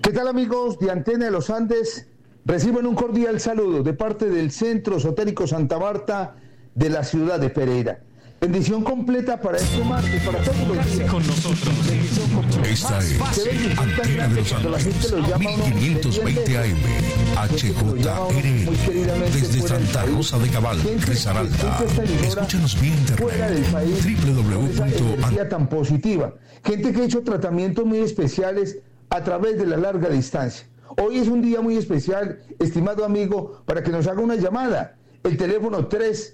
¿Qué tal, amigos de Antena de los Andes? Reciben un cordial saludo de parte del Centro Esotérico Santa Marta de la ciudad de Pereira. Bendición completa para este martes, para todos los días. Con nosotros. Esta es Antena de los Andes, 1520 AM, HJR, desde Santa Rosa de Cabal, Risaralda. Escúchanos bien internet, www. Tan positiva. Gente que ha hecho tratamientos muy especiales a través de la larga distancia. Hoy es un día muy especial, estimado amigo, para que nos haga una llamada. El teléfono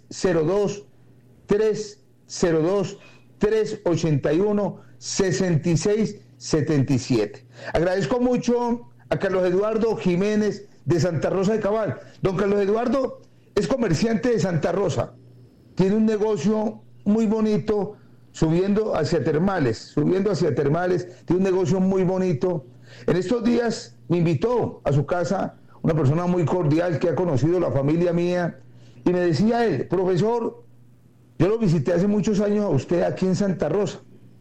302-381-6677. Agradezco mucho a Carlos Eduardo Jiménez de Santa Rosa de Cabal. Don Carlos Eduardo es comerciante de Santa Rosa. Tiene un negocio muy bonito subiendo hacia Termales, tiene un negocio muy bonito. En estos días me invitó a su casa una persona muy cordial que ha conocido la familia mía y me decía él: profesor, yo lo visité hace muchos años a usted aquí en Santa Rosa.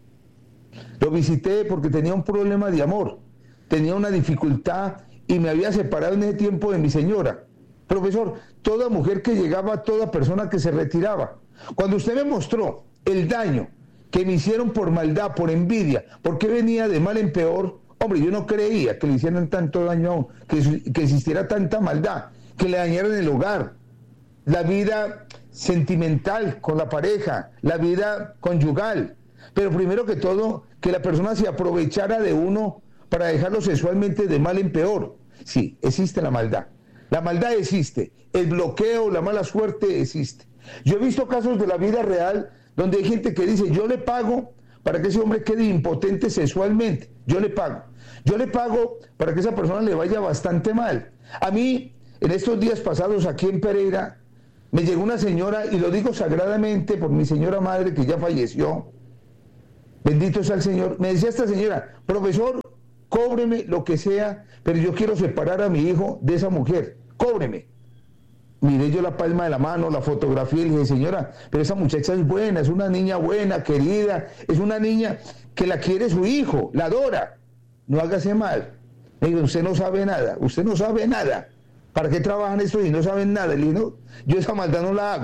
Lo visité porque tenía un problema de amor, tenía una dificultad y me había separado en ese tiempo de mi señora. Profesor, toda mujer que llegaba, toda persona que se retiraba. Cuando usted me mostró el daño que me hicieron por maldad, por envidia, porque venía de mal en peor, hombre, yo no creía que le hicieran tanto daño aún, que existiera tanta maldad, que le dañaran el hogar, la vida sentimental con la pareja, la vida conyugal, pero primero que todo, que la persona se aprovechara de uno para dejarlo sexualmente de mal en peor. Sí, existe la maldad existe, el bloqueo, la mala suerte existe. Yo he visto casos de la vida real donde hay gente que dice: yo le pago para que ese hombre quede impotente sexualmente, yo le pago para que esa persona le vaya bastante mal. A mí, en estos días pasados aquí en Pereira, me llegó una señora, y lo digo sagradamente por mi señora madre que ya falleció, bendito sea el Señor. Me decía esta señora: profesor, cóbreme lo que sea, pero yo quiero separar a mi hijo de esa mujer, cóbreme. Miré yo la palma de la mano, la fotografía, y le dije: señora, pero esa muchacha es buena, es una niña buena, querida, es una niña que la quiere su hijo, la adora, no hágase mal. Me dijo: usted no sabe nada. ¿Para qué trabajan esto y no saben nada? Le dije: no, yo esa maldad no la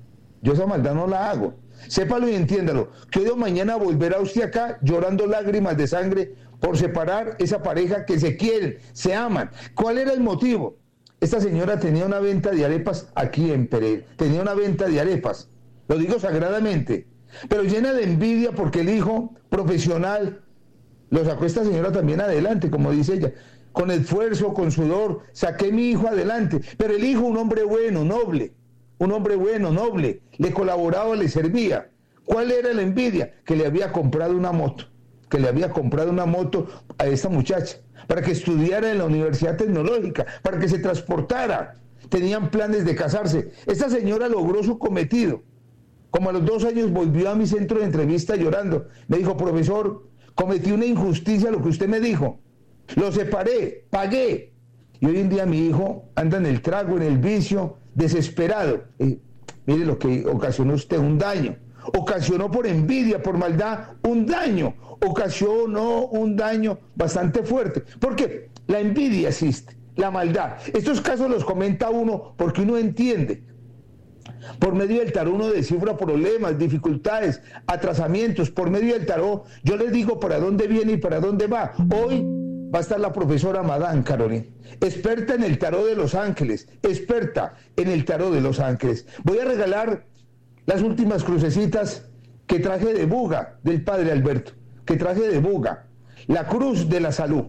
hago. Sépalo y entiéndalo, que hoy o mañana volverá usted acá llorando lágrimas de sangre por separar esa pareja que se quieren, se aman. ¿Cuál era el motivo? Esta señora tenía una venta de arepas aquí en Pereira, lo digo sagradamente, pero llena de envidia porque el hijo profesional lo sacó esta señora también adelante, como dice ella, con esfuerzo, con sudor, saqué mi hijo adelante, pero el hijo, un hombre bueno, noble, le colaboraba, le servía. ¿Cuál era la envidia? Que le había comprado una moto a esta muchacha, para que estudiara en la Universidad Tecnológica, para que se transportara. Tenían planes de casarse. Esta señora logró su cometido. Como a los 2 años volvió a mi centro de entrevista llorando. Me dijo: profesor, cometí una injusticia, lo que usted me dijo. Lo separé, pagué. Y hoy en día mi hijo anda en el trago, en el vicio, desesperado. Mire lo que ocasionó usted, un daño. Ocasionó por envidia, por maldad, un daño. Ocasionó un daño bastante fuerte. Porque la envidia existe, la maldad. Estos casos los comenta uno porque uno entiende. Por medio del tarot uno descifra problemas, dificultades, atrasamientos. Por medio del tarot yo les digo para dónde viene y para dónde va. Hoy va a estar la profesora Madame Carolina, experta en el tarot de los ángeles, Voy a regalar las últimas crucecitas que traje de Buga, del Padre Alberto, la cruz de la salud.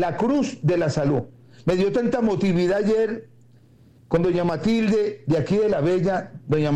Me dio tanta motividad ayer con doña Matilde de aquí de la Bella,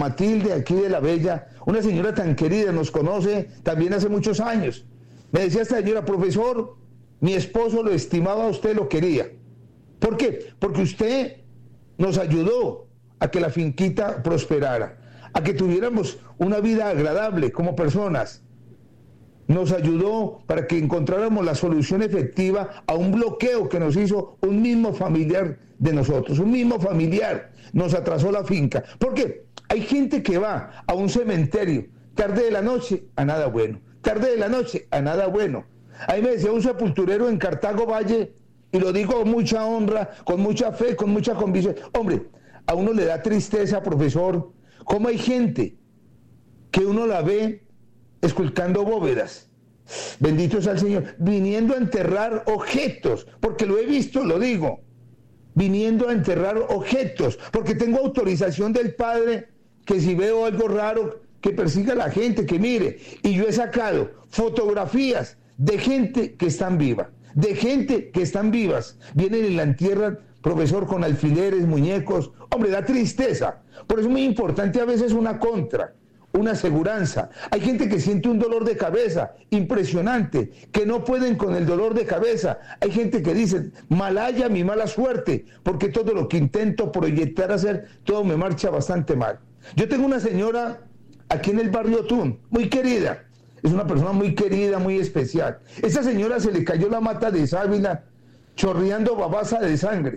una señora tan querida, nos conoce también hace muchos años. Me decía esta señora: profesor, mi esposo lo estimaba a usted, lo quería. ¿Por qué? Porque usted nos ayudó a que la finquita prosperara, a que tuviéramos una vida agradable como personas. Nos ayudó para que encontráramos la solución efectiva a un bloqueo que nos hizo un mismo familiar de nosotros. Nos atrasó la finca. ¿Por qué? Hay gente que va a un cementerio tarde de la noche a nada bueno. Ahí me decía un sepulturero en Cartago Valle y lo digo con mucha honra, con mucha fe, con mucha convicción. Hombre, a uno le da tristeza, profesor, cómo hay gente que uno la ve esculcando bóvedas, bendito sea el Señor, viniendo a enterrar objetos, porque lo he visto, lo digo, viniendo a enterrar objetos, porque tengo autorización del Padre, que si veo algo raro, que persiga a la gente, que mire, y yo he sacado fotografías de gente que están viva, de gente que están vivas, vienen y la entierran, profesor, con alfileres, muñecos. Hombre, da tristeza. Por eso es muy importante a veces una contra, una aseguranza. Hay gente que siente un dolor de cabeza impresionante, que no pueden con el dolor de cabeza. Hay gente que dice, malhaya mi mala suerte, porque todo lo que intento proyectar hacer, todo me marcha bastante mal. Yo tengo una señora aquí en el barrio Tun, muy querida. Es una persona muy querida, muy especial. Esa señora se le cayó la mata de sábila, chorreando babasa de sangre.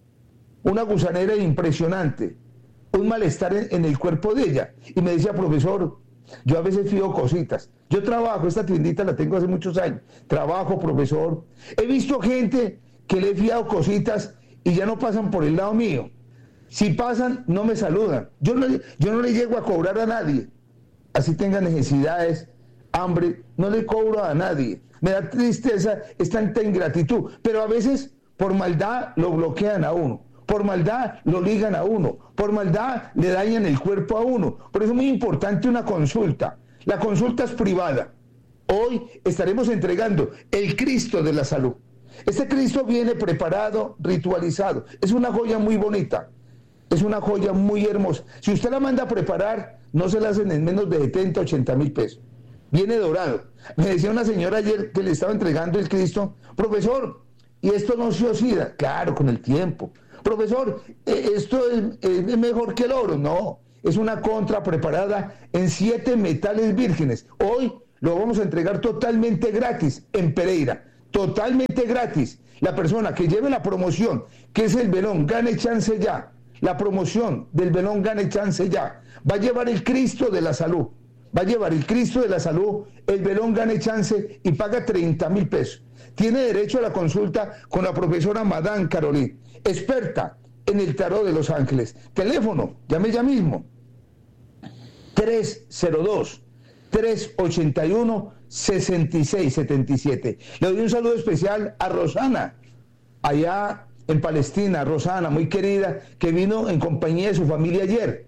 Una gusanera impresionante. Un malestar en el cuerpo de ella. Y me decía, profesor, yo a veces fío cositas. Yo trabajo, esta tiendita la tengo hace muchos años. Trabajo, profesor. He visto gente que le he fiado cositas y ya no pasan por el lado mío. Si pasan, no me saludan. Yo no le llego a cobrar a nadie. Así tenga necesidades, hambre, no le cobro a nadie. Me da tristeza, es tanta ingratitud. Pero a veces, por maldad, lo bloquean a uno. Por maldad lo ligan a uno, por maldad le dañan el cuerpo a uno. Por eso es muy importante una consulta. La consulta es privada. Hoy estaremos entregando el Cristo de la salud. Este Cristo viene preparado, ritualizado. Es una joya muy bonita, es una joya muy hermosa. Si usted la manda a preparar, no se la hacen en menos de 70, 80 mil pesos. Viene dorado. Me decía una señora ayer que le estaba entregando el Cristo, profesor, ¿y esto no se oxida? Claro, con el tiempo. Profesor, ¿esto es mejor que el oro? No, es una contra preparada en 7 metales vírgenes. Hoy lo vamos a entregar totalmente gratis en Pereira, totalmente gratis. La persona que lleve la promoción, que es el velón Gane Chance Ya, la promoción del velón Gane Chance Ya, va a llevar el Cristo de la salud, va a llevar el Cristo de la salud, el velón Gane Chance y paga 30 mil pesos. Tiene derecho a la consulta con la profesora Madame Caroline, experta en el tarot de los ángeles. Teléfono, llame ya mismo, 302-381-6677. Le doy un saludo especial a Rosana, allá en Palestina. Rosana, muy querida, que vino en compañía de su familia ayer,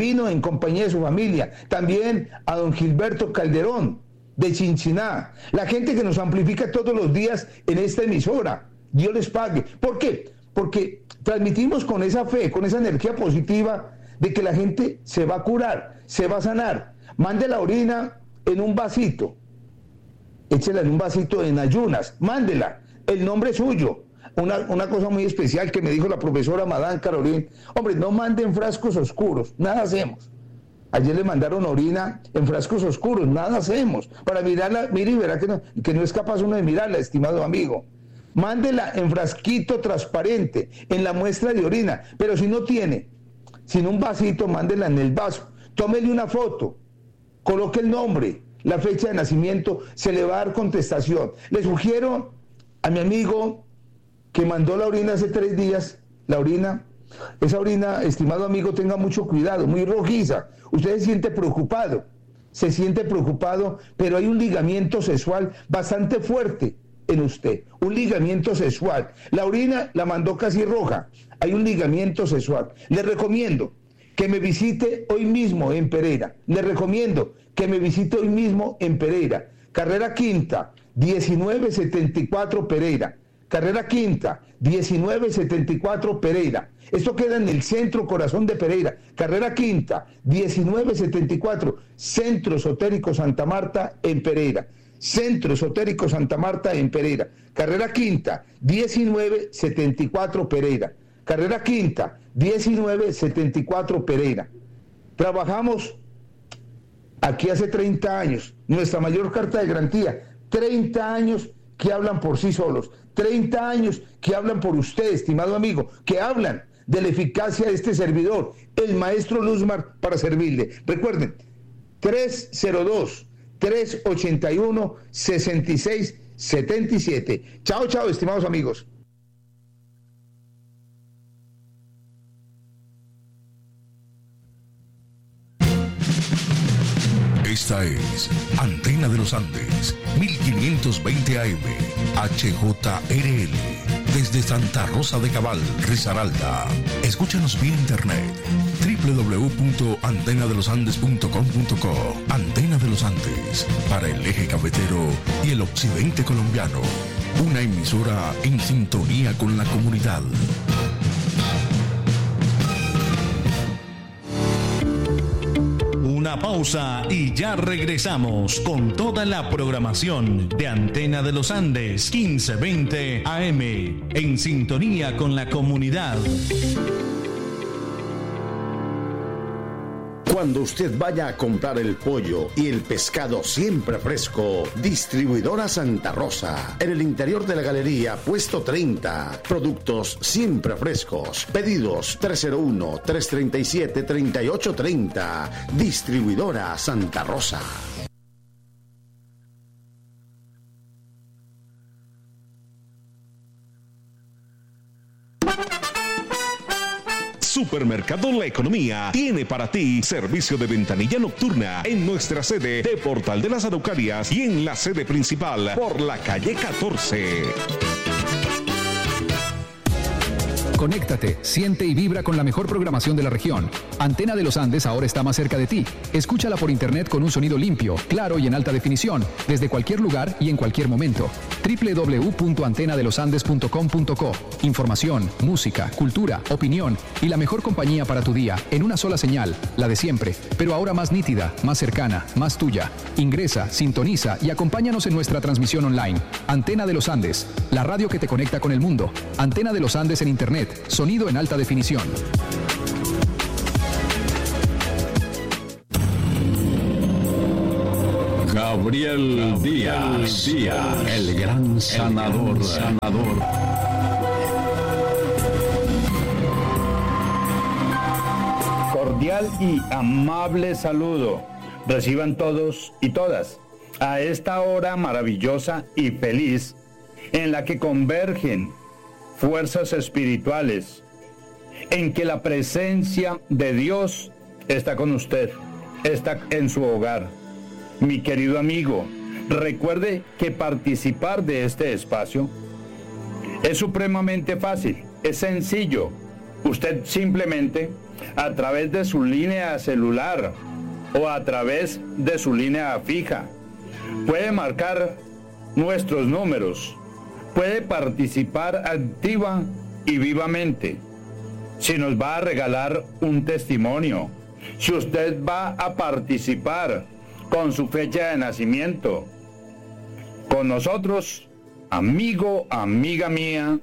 También a don Gilberto Calderón, de Chinchiná, la gente que nos amplifica todos los días en esta emisora. Dios les pague. ¿Por qué? Porque transmitimos con esa fe, con esa energía positiva de que la gente se va a curar, se va a sanar. Mande la orina en un vasito, échela en un vasito en ayunas, mándela, el nombre suyo. Una cosa muy especial que me dijo la profesora Madame Caroline, hombre, no manden frascos oscuros, nada hacemos. Ayer le mandaron orina en frascos oscuros, nada hacemos. Para mirarla, mire y verá que no es capaz uno de mirarla, estimado amigo. Mándela en frasquito transparente, en la muestra de orina. Pero si no tiene, sin un vasito, mándela en el vaso. Tómele una foto, coloque el nombre, la fecha de nacimiento, se le va a dar contestación. Le sugiero a mi amigo que mandó la orina hace 3 días, esa orina, estimado amigo, tenga mucho cuidado, muy rojiza. Usted se siente preocupado, pero hay un ligamiento sexual bastante fuerte en usted, un ligamiento sexual. La orina la mandó casi roja, hay un ligamiento sexual. Le recomiendo que me visite hoy mismo en Pereira. Carrera Quinta, 1974 Pereira. Carrera Quinta, 1974 Pereira. Esto queda en el centro corazón de Pereira. Carrera Quinta, 1974, Centro Esotérico Santa Marta en Pereira. Carrera Quinta, 1974 Pereira. Carrera Quinta, 1974 Pereira. Trabajamos aquí hace 30 años. Nuestra mayor carta de garantía, 30 años que hablan por sí solos, 30 años que hablan por usted, estimado amigo, que hablan de la eficacia de este servidor, el maestro Luzmar, para servirle. Recuerden, 302-381-6677. Chao, estimados amigos. Esta es Antena de los Andes, 1520 AM, HJRL, desde Santa Rosa de Cabal, Risaralda. Escúchanos vía internet, www.antenadelosandes.com.co. Antena de los Andes, para el eje cafetero y el occidente colombiano. Una emisora en sintonía con la comunidad. Una pausa y ya regresamos con toda la programación de Antena de los Andes 1520 AM, en sintonía con la comunidad. Cuando usted vaya a comprar el pollo y el pescado siempre fresco, Distribuidora Santa Rosa, en el interior de la galería, puesto 30. Productos siempre frescos. Pedidos 301-337-3830. Distribuidora Santa Rosa. Supermercado La Economía tiene para ti servicio de ventanilla nocturna en nuestra sede de Portal de las Araucarias y en la sede principal por la calle 14. Conéctate, siente y vibra con la mejor programación de la región. Antena de los Andes ahora está más cerca de ti. Escúchala por internet con un sonido limpio, claro y en alta definición, desde cualquier lugar y en cualquier momento. www.antenadelosandes.com.co. Información, música, cultura, opinión y la mejor compañía para tu día en una sola señal, la de siempre, pero ahora más nítida, más cercana, más tuya. Ingresa, sintoniza y acompáñanos en nuestra transmisión online. Antena de los Andes, la radio que te conecta con el mundo. Antena de los Andes en internet. Sonido en alta definición. Gabriel Díaz, el gran sanador. Cordial y amable saludo. Reciban todos y todas a esta hora maravillosa y feliz en la que convergen fuerzas espirituales, en que la presencia de Dios está con usted, está en su hogar. Mi querido amigo, recuerde que participar de este espacio es supremamente fácil, es sencillo. Usted simplemente, a través de su línea celular o a través de su línea fija, puede marcar nuestros números, puede participar activa y vivamente. Si nos va a regalar un testimonio, si usted va a participar con su fecha de nacimiento, con nosotros, amigo, amiga mía,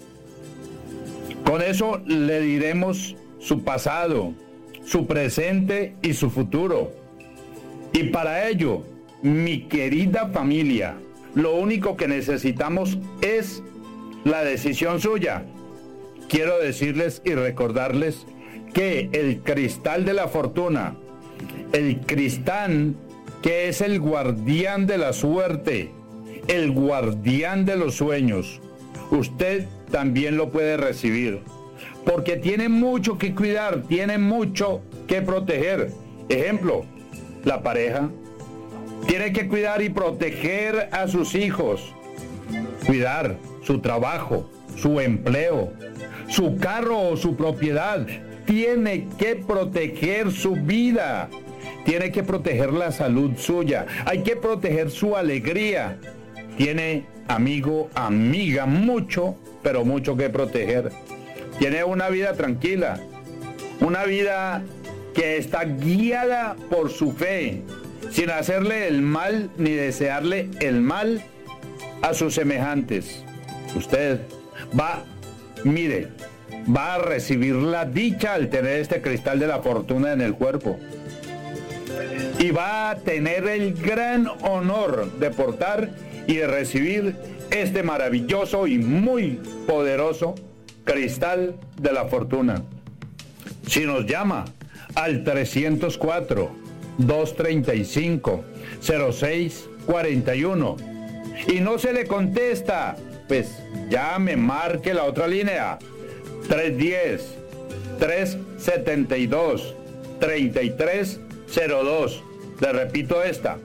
con eso le diremos su pasado, su presente y su futuro. Y para ello, mi querida familia, lo único que necesitamos es la decisión suya. Quiero decirles y recordarles que el cristal de la fortuna, el cristal que es el guardián de la suerte, el guardián de los sueños, usted también lo puede recibir, porque tiene mucho que cuidar, tiene mucho que proteger. Ejemplo, la pareja tiene que cuidar y proteger a sus hijos, cuidar su trabajo, su empleo, su carro o su propiedad. Tiene que proteger su vida, tiene que proteger la salud suya, hay que proteger su alegría. Tiene, amigo, amiga, mucho, pero mucho que proteger. Tiene una vida tranquila, una vida que está guiada por su fe, sin hacerle el mal ni desearle el mal a sus semejantes. Usted va a recibir la dicha al tener este cristal de la fortuna en el cuerpo. Y va a tener el gran honor de portar y de recibir este maravilloso y muy poderoso cristal de la fortuna. Si nos llama al 304-235-0641 y no se le contesta, pues llame, marque la otra línea, 310-372-3302. Le repito esta,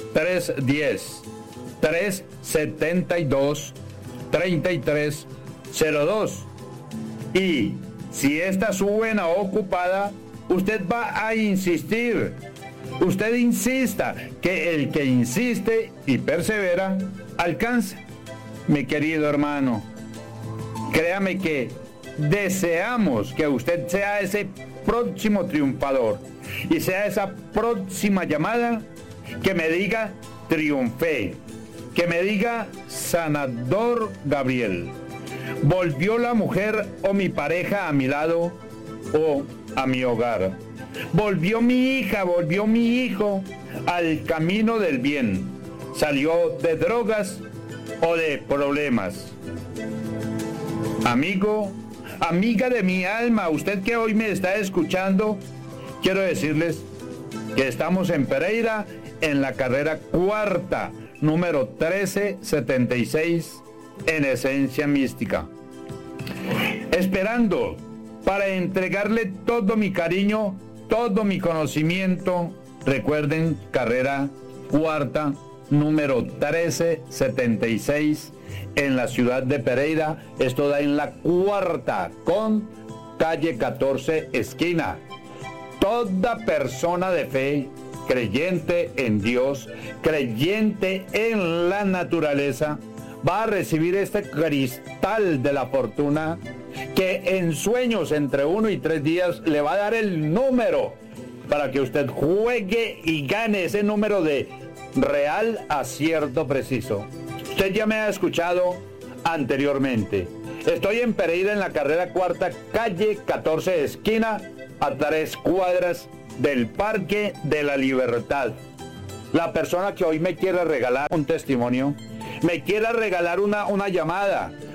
310-372-3302. Y si esta suena ocupada, usted va a insistir. Usted insista, que el que insiste y persevera, alcanza. Mi querido hermano, créame que deseamos que usted sea ese próximo triunfador y sea esa próxima llamada que me diga triunfé, que me diga sanador Gabriel. Volvió la mujer o mi pareja a mi lado o a mi hogar. Volvió mi hija, volvió mi hijo al camino del bien. Salió de drogas o de problemas. Amigo, amiga de mi alma, usted que hoy me está escuchando, quiero decirles que estamos en Pereira en la carrera cuarta, número 1376, en Esencia Mística. Esperando para entregarle todo mi cariño, todo mi conocimiento. Recuerden, carrera cuarta, número 1376, en la ciudad de Pereira. Esto da en la cuarta, con calle 14, esquina. Toda persona de fe, creyente en Dios, creyente en la naturaleza, va a recibir este cristal de la fortuna que en sueños entre 1 y 3 días le va a dar el número para que usted juegue y gane ese número de real acierto preciso. Usted ya me ha escuchado anteriormente. Estoy en Pereira en la carrera cuarta, calle 14, esquina, a 3 cuadras del Parque de la Libertad. La persona que hoy me quiera regalar un testimonio, me quiera regalar una llamada,